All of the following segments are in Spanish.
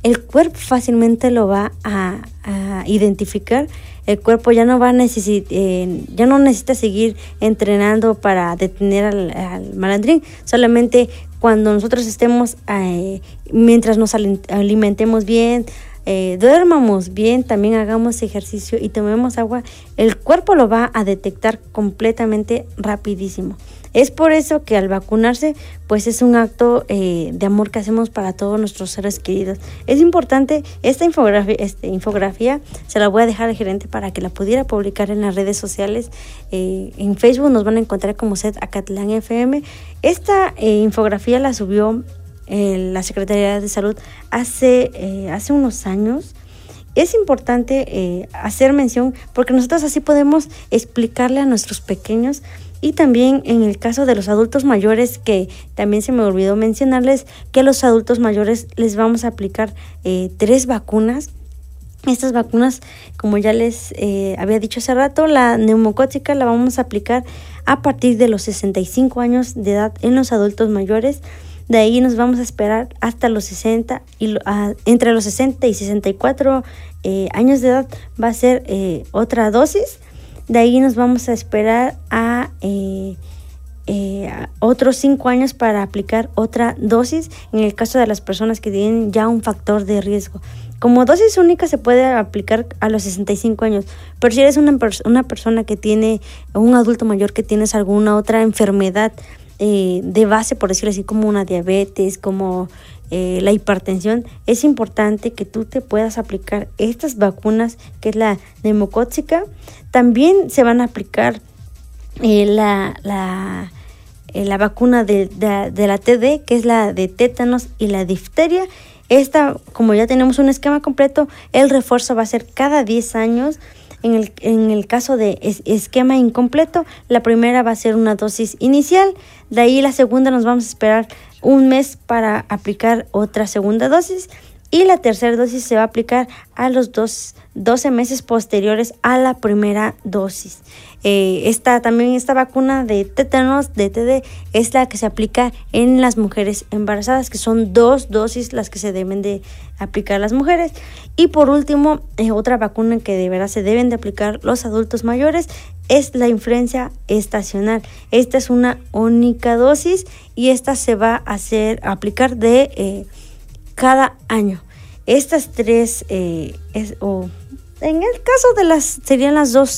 el cuerpo fácilmente lo va a identificar. El cuerpo ya no ya no necesita seguir entrenando para detener al malandrín. Solamente cuando nosotros estemos, mientras nos alimentemos bien, duermamos bien, también hagamos ejercicio y tomemos agua, el cuerpo lo va a detectar completamente rapidísimo. Es por eso que al vacunarse, pues es un acto de amor que hacemos para todos nuestros seres queridos. Es importante, esta infografía se la voy a dejar al gerente para que la pudiera publicar en las redes sociales. En Facebook nos van a encontrar como SED Acatlán FM. Esta infografía la subió la Secretaría de Salud hace unos años. Es importante hacer mención porque nosotros así podemos explicarle a nuestros pequeños. Y también en el caso de los adultos mayores, que también se me olvidó mencionarles que a los adultos mayores les vamos a aplicar 3 vacunas. Estas vacunas, como ya les había dicho hace rato, la neumocócica la vamos a aplicar a partir de los 65 años de edad en los adultos mayores. De ahí nos vamos a esperar hasta los 60 y entre los 60 y 64 años de edad va a ser otra dosis. De ahí nos vamos a esperar a otros 5 años para aplicar otra dosis en el caso de las personas que tienen ya un factor de riesgo. Como dosis única se puede aplicar a los 65 años, pero si eres una persona que tiene, un adulto mayor que tienes alguna otra enfermedad de base, por decirlo así, como una diabetes, como la hipertensión, es importante que tú te puedas aplicar estas vacunas, que es la neumocócica. También se van a aplicar la vacuna de la TD, que es la de tétanos y la difteria. Esta, como ya tenemos un esquema completo, el refuerzo va a ser cada 10 años. En el caso de esquema incompleto, la primera va a ser una dosis inicial, de ahí la segunda nos vamos a esperar un mes para aplicar otra segunda dosis y la tercera dosis se va a aplicar a los 12 meses posteriores a la primera dosis. Esta vacuna de tétanos, de TD, es la que se aplica en las mujeres embarazadas, que son 2 dosis las que se deben de aplicar las mujeres. Y por último, otra vacuna que de verdad se deben de aplicar los adultos mayores es la influenza estacional. Esta es una única dosis y esta se va a aplicar de cada año. Estas 3 en el caso de serían las dos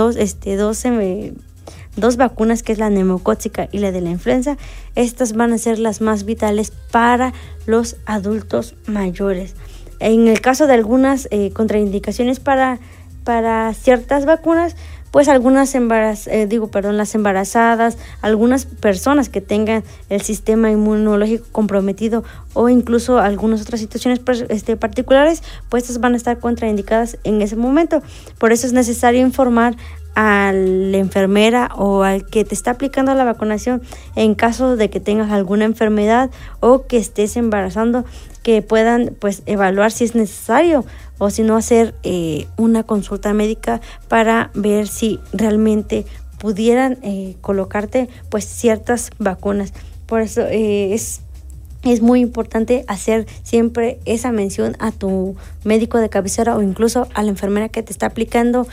vacunas, que es la neumocócica y la de la influenza. Estas van a ser las más vitales para los adultos mayores. En el caso de algunas contraindicaciones para ciertas vacunas, pues las embarazadas, algunas personas que tengan el sistema inmunológico comprometido o incluso algunas otras situaciones particulares, pues estas van a estar contraindicadas en ese momento. Por eso es necesario informar a la enfermera o al que te está aplicando la vacunación en caso de que tengas alguna enfermedad o que estés embarazando, que puedan pues evaluar si es necesario o si no hacer una consulta médica para ver si realmente pudieran colocarte pues ciertas vacunas. Por eso es muy importante hacer siempre esa mención a tu médico de cabecera o incluso a la enfermera que te está aplicando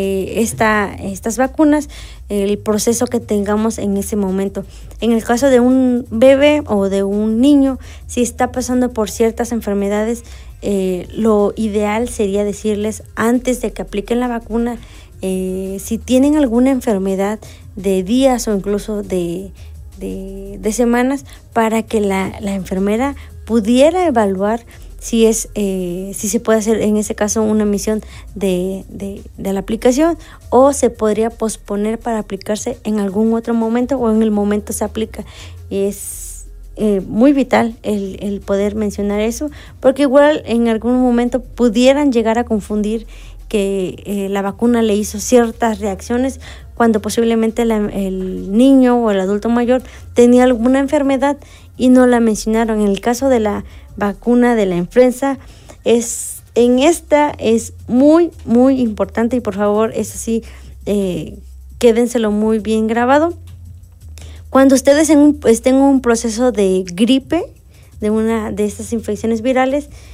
estas vacunas, el proceso que tengamos en ese momento. En el caso de un bebé o de un niño, si está pasando por ciertas enfermedades, lo ideal sería decirles antes de que apliquen la vacuna, si tienen alguna enfermedad de días o incluso de semanas, para que la enfermera pudiera evaluar si se puede hacer en ese caso una emisión de la aplicación o se podría posponer para aplicarse en algún otro momento o en el momento se aplica. Es muy vital el poder mencionar eso, porque igual en algún momento pudieran llegar a confundir que la vacuna le hizo ciertas reacciones cuando posiblemente el niño o el adulto mayor tenía alguna enfermedad y no la mencionaron. En el caso de la vacuna de la influenza, esta es muy, muy importante y por favor, eso sí, quédenselo muy bien grabado. Cuando ustedes estén en un proceso de gripe, de una de estas infecciones virales,